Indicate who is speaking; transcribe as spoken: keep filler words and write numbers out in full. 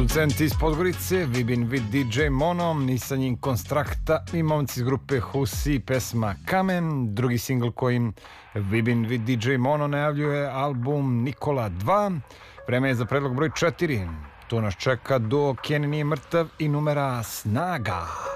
Speaker 1: Producent iz Podgorice, Vibin vid di džej Monom i sa njim Konstrakta i momci iz grupe Husi, pesma Kamen. Drugi singl kojim Vibin vid di džej Mono najavljuje album Nikola dva. Vreme je za predlog broj četiri. Tu nas čeka Do Kenny nije mrtav i numera Snaga.